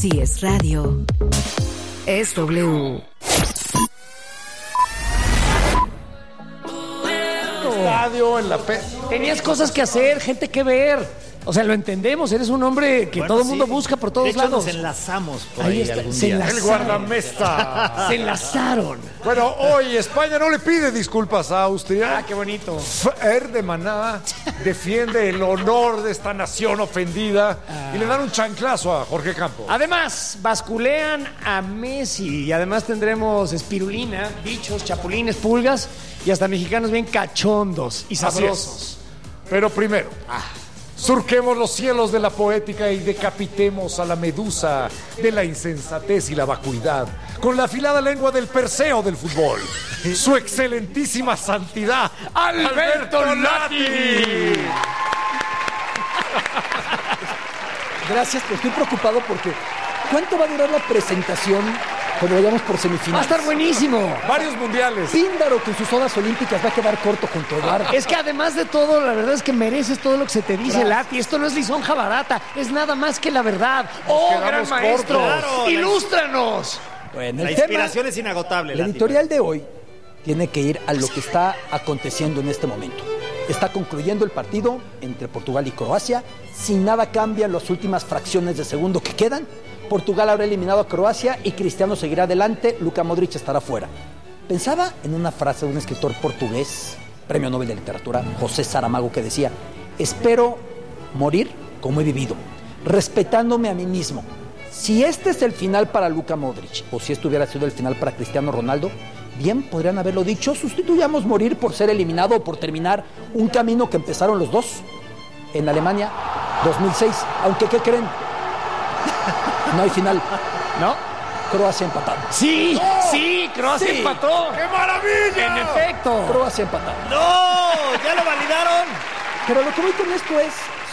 Si es radio, es W. Estadio en la Tenías cosas que hacer, gente que ver. O sea, lo entendemos, eres un hombre que todo el mundo busca por todos de hecho, lados. Nos enlazamos por Ahí ahí está, algún se día. enlazaron. El guardamesta. Se enlazaron. Bueno, hoy España no le pide disculpas a Austria. Ah, qué bonito. De Maná defiende el honor de esta nación ofendida y le dan un chanclazo a Jorge Campos. Además, basculean a Messi y además tendremos espirulina, bichos, chapulines, pulgas y hasta mexicanos bien cachondos y Así sabrosos. es. Pero primero, surquemos los cielos de la poética y decapitemos a la medusa de la insensatez y la vacuidad con la afilada lengua del Perseo del fútbol. Su excelentísima santidad, Alberto Lati. Gracias, pero estoy preocupado porque ¿cuánto va a durar la presentación cuando vayamos por Va a semifinales? estar buenísimo. Varios mundiales. Píndaro con sus odas olímpicas va a quedar corto junto a Eduardo. Es que además de todo, la verdad es que mereces todo lo que se te dice, Lati. Esto no es lisonja barata, es nada más que la verdad. ¡Oh, quedamos gran maestro! cortos. Claro, ¡Ilústranos! Bueno, La el tema, inspiración es inagotable. la Lati. editorial de hoy tiene que ir a lo que está aconteciendo en este momento. Está concluyendo el partido entre Portugal y Croacia. Si nada cambia en las últimas fracciones de segundo que quedan, Portugal habrá eliminado a Croacia y Cristiano seguirá adelante. Luka Modric estará fuera. Pensaba en una frase de un escritor portugués, premio Nobel de Literatura, José Saramago, que decía: espero morir como he vivido, respetándome a mí mismo. Si este es el final para Luka Modric, o si esto hubiera sido el final para Cristiano Ronaldo, bien podrían haberlo dicho: sustituyamos morir por ser eliminado o por terminar un camino que empezaron los dos en Alemania 2006. Aunque, ¿qué creen? No hay final. ¿No? Croacia empatado. ¡Sí! ¡Sí! ¡Croacia Sí. empató! ¡Qué maravilla! ¡En efecto! Croacia empatado. ¡No! ¡Ya lo validaron! Pero lo que voy con esto es,